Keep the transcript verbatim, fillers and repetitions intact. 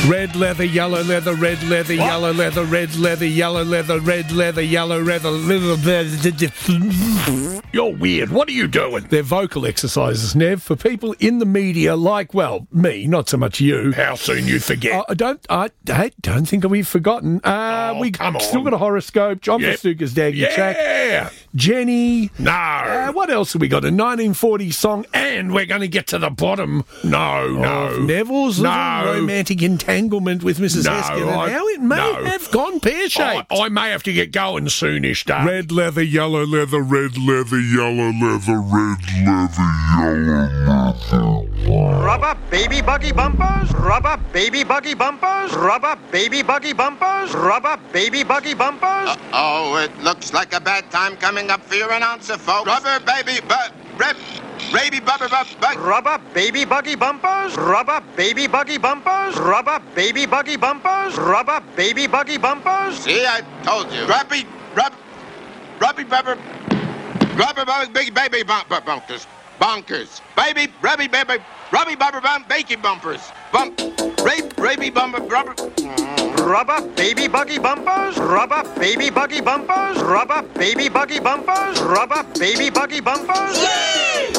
Red leather, yellow leather, red leather, What? yellow leather, red leather, yellow leather, red leather, yellow leather, leather. You're weird. What are you doing? They're vocal exercises, Nev, for people in the media like, well, me, not so much you. How soon you forget? I don't, I, I don't think we've forgotten. Uh, Oh, we come on. still got a horoscope. John Yep. Festuca's Daggy Track. Yeah. Jenny. No. Uh, what else have we got? A nineteen forties song. And we're going to get to the bottom. No, no. Of Neville's little No. romantic entanglement with Missus No, Heskin, and I- how it may no. have gone pear-shaped. I, I may have to get going soonish, Dave. Red leather, yellow leather, red leather, yellow leather, red leather, yellow leather. Rubber baby buggy bumpers, rubber baby buggy bumpers, rubber baby buggy bumpers, rubber baby buggy bumpers. Oh, it looks like a bad time coming up for your announcer, folks. Rubber baby, but rep, baby, bubber, bub, bug. Rubber baby buggy bumpers, rubber baby buggy bumpers, rubber baby buggy bumpers, rubber baby buggy bumpers. See, I told you. Rubby, rub, rubby, bubber, rubber, bubber, big baby bumper bunkers, bonkers, baby, rubby, baby, rubby, bubber, bump, baking bumpers, bump, rape, raby, bumper, rubber. Rubber baby buggy bumpers, rubber baby buggy bumpers, rubber baby buggy bumpers, rubber baby buggy bumpers. Yay!